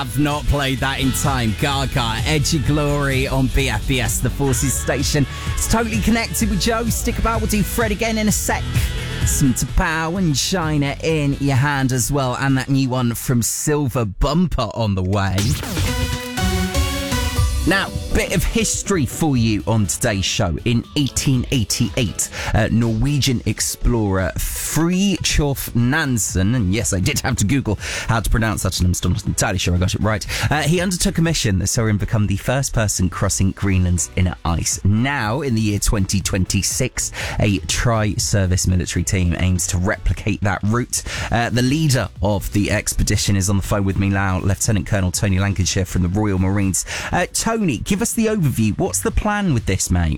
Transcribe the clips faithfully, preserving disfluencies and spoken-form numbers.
have not played that in time. Gaga, Edge of Glory on B F B S, the Forces station. It's totally connected with Joe. Stick about, we'll do Fred again in a sec. Some Tapao and China in your hand as well, and that new one from Silver Bumper on the way. Now, bit of history for you on today's show. In eighteen eighty-eight, uh, Norwegian explorer Fridtjof Nansen, and yes, I did have to Google how to pronounce that, and I'm still not entirely sure I got it right. Uh, he undertook a mission that saw him become the first person crossing Greenland's inner ice. Now, in the year twenty twenty-six, a tri-service military team aims to replicate that route. Uh, the leader of the expedition is on the phone with me now, Lieutenant Colonel Tony Lancashire from the Royal Marines. Uh, Tony, give us the overview. What's the plan with this, mate?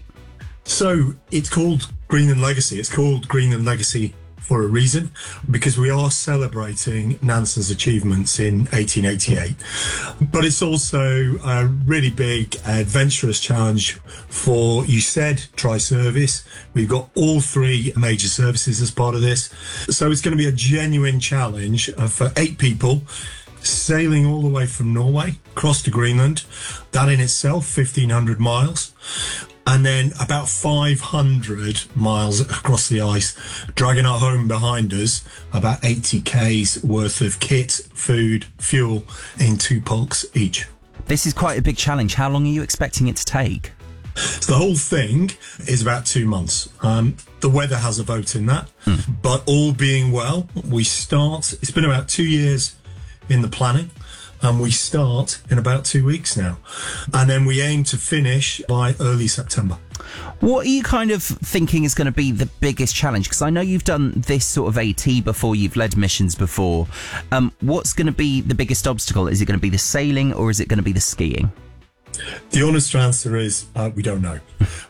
So it's called Greenland Legacy. It's called Greenland Legacy for a reason, because we are celebrating Nansen's achievements in eighteen eighty-eight. But it's also a really big, adventurous challenge for, you said, tri-service. We've got all three major services as part of this. So it's going to be a genuine challenge uh, for eight people, sailing all the way from Norway across to Greenland. That in itself, fifteen hundred miles. And then about five hundred miles across the ice, dragging our home behind us about eighty kays worth of kit, food, fuel in two bulks each. This is quite a big challenge. How long are you expecting it to take? So the whole thing is about two months. Um, the weather has a vote in that, mm. but all being well, we start, it's been about two years in the planning, and we start in about two weeks now, and then we aim to finish by early September. What are you kind of thinking is going to be the biggest challenge? Because I know you've done this sort of AT before, you've led missions before. Um, what's going to be the biggest obstacle? Is it going to be the sailing, or is it going to be the skiing? The honest answer is uh, we don't know.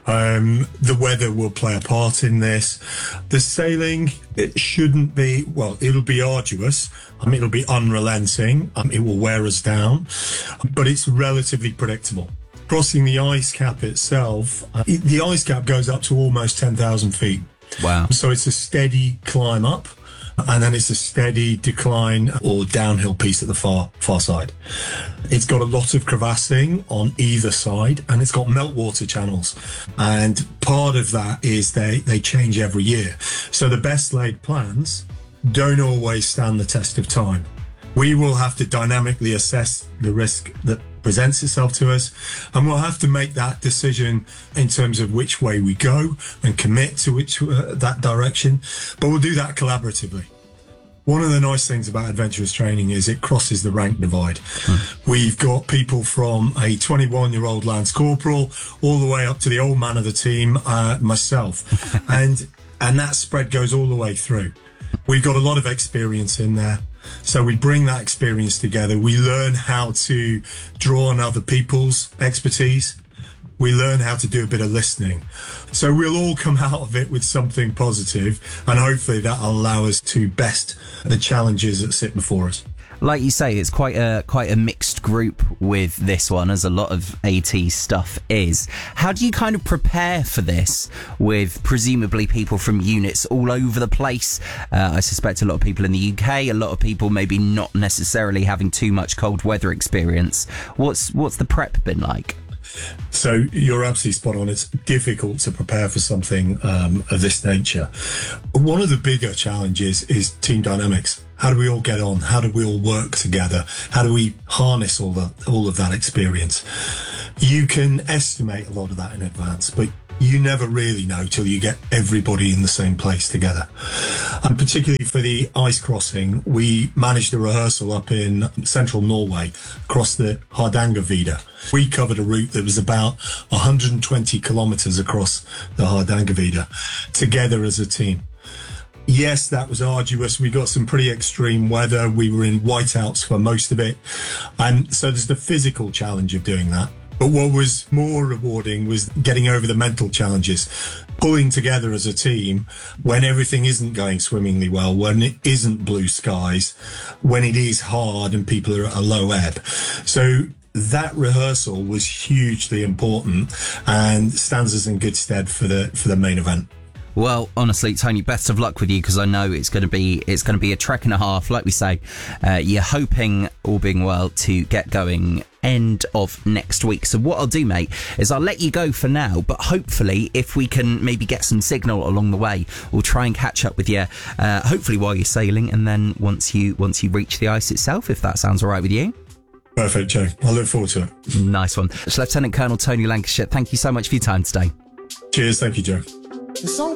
Um, the weather will play a part in this. The sailing, it shouldn't be, well, it'll be arduous. I mean, it'll be unrelenting. Um, it will wear us down, but it's relatively predictable. Crossing the ice cap itself, uh, it, the ice cap goes up to almost ten thousand feet. Wow. So it's a steady climb up, and then it's a steady decline or downhill piece at the far far side. It's got a lot of crevassing on either side, and it's got meltwater channels. And part of that is they, they change every year. So the best laid plans don't always stand the test of time. We will have to dynamically assess the risk that presents itself to us, and we'll have to make that decision in terms of which way we go and commit to which uh, that direction, but we'll do that collaboratively. One of the nice things about adventurous training is it crosses the rank divide. Hmm. We've got people from a twenty-one-year-old Lance Corporal all the way up to the old man of the team, uh, myself, and and that spread goes all the way through. We've got a lot of experience in there. So we bring that experience together. We learn how to draw on other people's expertise. We learn how to do a bit of listening. So we'll all come out of it with something positive, and hopefully that'll allow us to best the challenges that sit before us. Like you say, it's quite a quite a mixed group with this one, as a lot of AT stuff is. How do you kind of prepare for this with presumably people from units all over the place? Uh, I suspect a lot of people in the U K, a lot of people maybe not necessarily having too much cold weather experience. What's what's the prep been like? So you're absolutely spot on. It's difficult to prepare for something um, of this nature. One of the bigger challenges is team dynamics. How do we all get on? How do we all work together? How do we harness all the all of that experience? You can estimate a lot of that in advance, but you never really know till you get everybody in the same place together. And particularly for the ice crossing, we managed a rehearsal up in central Norway across the Hardangervidda. We covered a route that was about one hundred twenty kilometres across the Hardangervidda together as a team. Yes, that was arduous. We got some pretty extreme weather. We were in whiteouts for most of it. And so there's the physical challenge of doing that. But what was more rewarding was getting over the mental challenges, pulling together as a team when everything isn't going swimmingly well, when it isn't blue skies, when it is hard and people are at a low ebb. So that rehearsal was hugely important and stands us in good stead for the for the main event. Well, honestly, Tony, best of luck with you, because I know it's going to be it's going to be a trek and a half. Like we say, uh, you're hoping, all being well, to get going end of next week. So what I'll do, mate, is I'll let you go for now, but hopefully if we can maybe get some signal along the way, we'll try and catch up with you, uh, hopefully while you're sailing, and then once you once you reach the ice itself, if that sounds all right with you. Perfect, Joe. I look forward to it. Nice one. Lieutenant Colonel Tony Lancashire, thank you so much for your time today. Cheers. Thank you, Joe. The song